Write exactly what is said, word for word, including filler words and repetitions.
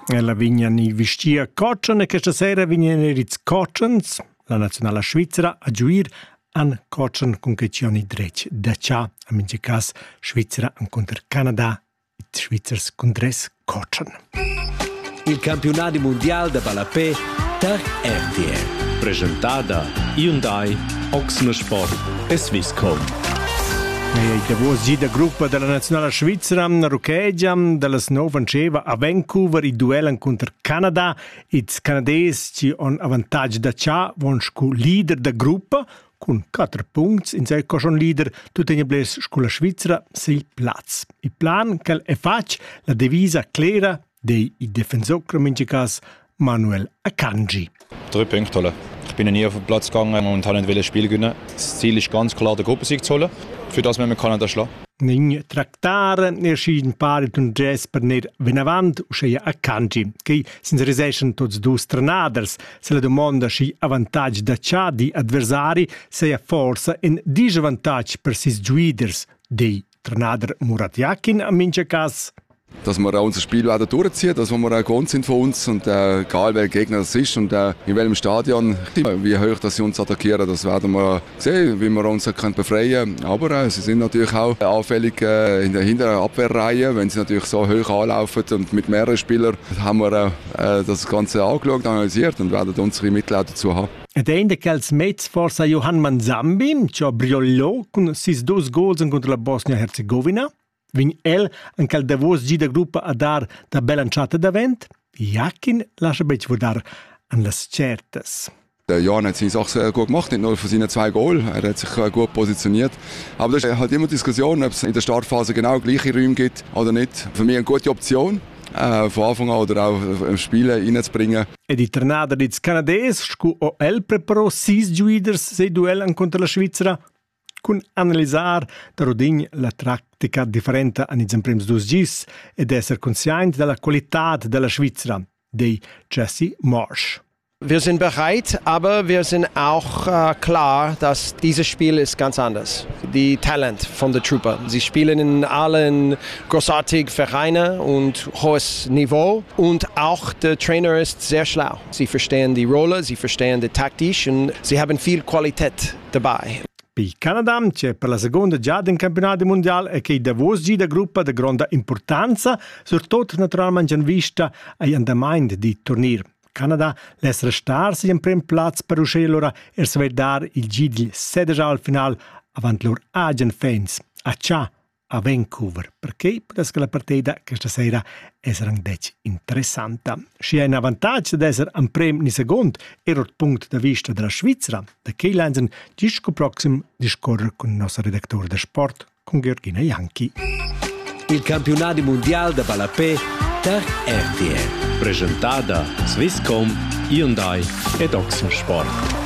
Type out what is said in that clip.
E la vigna ni vistia Coccian e questa sera vigna Neritz Coccians, la nazionale svizzera, a giuir an Coccian con questioni drech da cià, a mince cas Svizzera an contro Canada, e Svizzers contres Coccian. Il campionato mondiale da Balapé per R T L. Presentata Hyundai, Oxner Sport e Swisscom. E da vos gi da gruppa della nazionale svizzera Rucchegia della Snowvanceva a Vancouver i duellan contro Canada. Ils canadesi ci on avantage da cià von scu leader da gruppa con quattro punti in sei coson leader tutto in bles scu la svizzera sei plaz. Il plan che è fac la divisa clara dei difensori in cas Manuel Akanji. Drei Punkte holen. Ich bin nie auf den Platz gegangen und habe nicht das Spiel gewinnen. Das Ziel ist ganz klar, den Gruppensieg zu holen. Für das müssen wir Kanada schlagen. Nin trattare ne schieden pari d'un gest per ner venavant usceia Akanji, che sin resescen tots dus trenaders, se la domanda schi avantage da cià di adversari seia forza in disavantage per sis juiders dei trenader Murat Yakin a mince cas. Dass wir auch unser Spiel weiter durchziehen, dass wir auch gewohnt sind von uns und äh, egal welcher Gegner das ist und äh, in welchem Stadion, wie hoch dass sie uns attackieren, das werden wir sehen, wie wir uns können befreien können. Aber äh, sie sind natürlich auch auffällig äh, in der hinteren Abwehrreihe, wenn sie natürlich so hoch anlaufen und mit mehreren Spielern haben wir äh, das Ganze angeschaut, analysiert und werden unsere Mittel auch dazu haben. Ed è in quels mezz forza Johan Manzambi, che brillò con sis dos goals contro la Bosnia-Herzegovina. Vin el an cal davos gi da gruppa a dar da belanciata davent, Yakin lascia bec vurdar an las certas. Der Jan hat seine Sache sehr gut gemacht, nicht nur für seine zwei Goal, er hat sich gut positioniert. Aber das ist halt immer Diskussion, ob es in der Startphase genau gleiche Räume gibt oder nicht. Für mich eine gute Option, äh, von Anfang an oder auch im Spiel reinzubringen. E di tornada di Canades, scu o el preparò sis juiders sei duel an contra la Svizzera, con analizzar da rodin la tattica differente an i zemprems dus gis ed esser conscient della qualità della Svizzera, dei Jesse Marsh. Wir sind bereit, aber wir sind auch äh, klar, dass dieses Spiel ist ganz anders. Die Talent von der Truppe. Sie spielen in allen großartigen Vereinen und hohes Niveau. Und auch der Trainer ist sehr schlau. Sie verstehen die Rolle, sie verstehen die Taktik und sie haben viel Qualität dabei. Per Canada c'è per la seconda già del campionato mondiale e che Davos gi da gruppa di grande importanza, soprattutto naturalmente in vista agli andamenti di torneo. Canada lässt restarsi in primo platz per uscire e svedare il G del sedici al final avanti loro agent fans a cià a Vancouver, perché potrebbe la partita questa sera essere anche interessante. Si è in vantaggio di essere in primo e secondo e il punto di vista della Svizzera, da che lanzano disco prossimo discorrere con il nostro redattore del sport, con Georgina Janchi. Il campionato mondiale da Balapé per R T L. Presentata Swisscom, Hyundai e Oxner Sport.